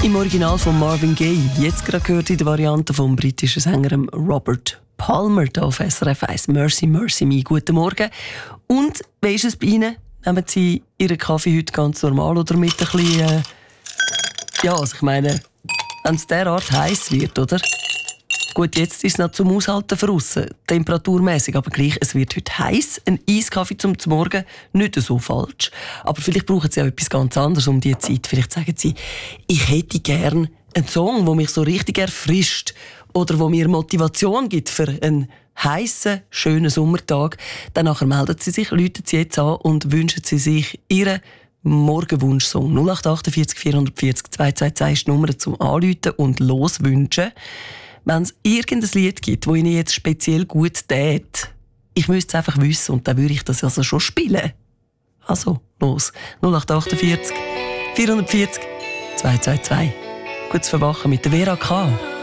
Im Original von Marvin Gaye, jetzt gerade gehört in der Variante vom britischen Sänger Robert Palmer hier auf SRF 1. Mercy, Mercy Me. Guten Morgen. Und wie ist es bei Ihnen? Nehmen Sie Ihren Kaffee heute ganz normal oder mit ein bisschen... Ja, also ich meine, wenn es derart heiß wird, oder? Gut, jetzt ist es noch zum Aushalten draussen, temperaturmäßig, aber gleich, es wird heute heiß. Ein Eiskaffee zum Morgen, nicht so falsch. Aber vielleicht brauchen Sie auch etwas ganz anderes um diese Zeit. Vielleicht sagen Sie, ich hätte gern einen Song, der mich so richtig erfrischt oder der mir Motivation gibt für einen heissen, schönen Sommertag. Danach melden Sie sich, rufen Sie jetzt an und wünschen Sie sich Ihren Morgenwunschsong. 0848 440 222 ist die Nummer zum Anrufen und loswünschen. Wenn es irgendein Lied gibt, das Ihnen jetzt speziell gut tät, ich müsste es einfach wissen und dann würde ich das also schon spielen. Also, los. 0848 440 222. Gutes Verwachen mit der Vera K.